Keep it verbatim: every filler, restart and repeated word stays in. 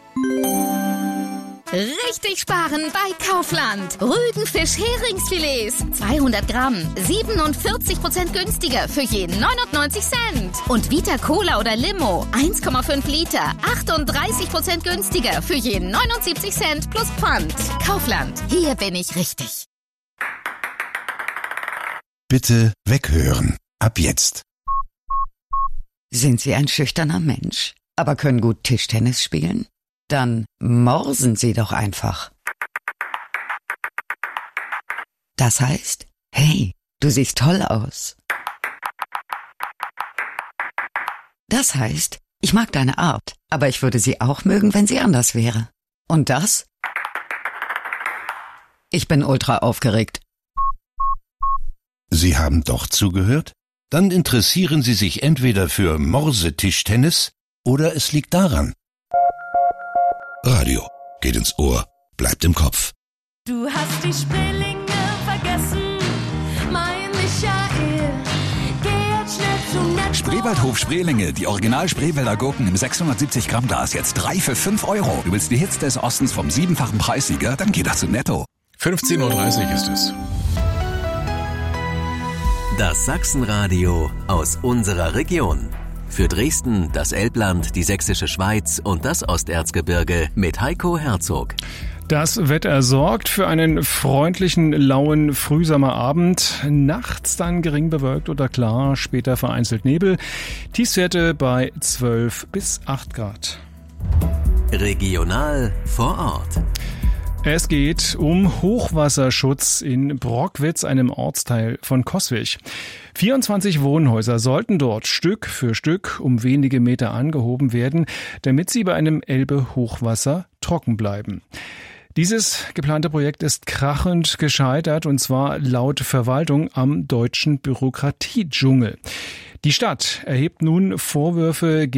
Richtig sparen bei Kaufland. Rügenfisch-Heringsfilets. zweihundert Gramm. siebenundvierzig Prozent günstiger für je neunundneunzig Cent. Und Vita Cola oder Limo. eins Komma fünf Liter. achtunddreißig Prozent günstiger für je neunundsiebzig Cent plus Pfand. Kaufland. Hier bin ich richtig. Bitte weghören. Ab jetzt. Sind Sie ein schüchterner Mensch, aber können gut Tischtennis spielen? Dann morsen Sie doch einfach. Das heißt, hey, du siehst toll aus. Das heißt, ich mag deine Art, aber ich würde sie auch mögen, wenn sie anders wäre. Und das? Ich bin ultra aufgeregt. Sie haben doch zugehört? Dann interessieren Sie sich entweder für Morsetischtennis oder es liegt daran. Radio geht ins Ohr, bleibt im Kopf. Du hast die Spreelinge vergessen, mein Michael. Geh jetzt schnell zum Netto. Spreewaldhof Spreelinge, die Original Spreewälder Gurken im sechshundertsiebzig Gramm Glas, jetzt drei für fünf Euro. Du willst die Hits des Ostens vom siebenfachen Preissieger? Dann geh doch zu Netto. fünfzehn Uhr dreißig ist es. Das Sachsenradio aus unserer Region. Für Dresden, das Elbland, die Sächsische Schweiz und das Osterzgebirge mit Heiko Herzog. Das Wetter sorgt für einen freundlichen, lauen Frühsommerabend. Nachts dann gering bewölkt oder klar, später vereinzelt Nebel. Tiefstwerte bei zwölf bis acht Grad. Regional vor Ort. Es geht um Hochwasserschutz in Brockwitz, einem Ortsteil von Coswig. vierundzwanzig Wohnhäuser sollten dort Stück für Stück um wenige Meter angehoben werden, damit sie bei einem Elbe-Hochwasser trocken bleiben. Dieses geplante Projekt ist krachend gescheitert, und zwar laut Verwaltung am deutschen Bürokratiedschungel. Die Stadt erhebt nun Vorwürfe gegen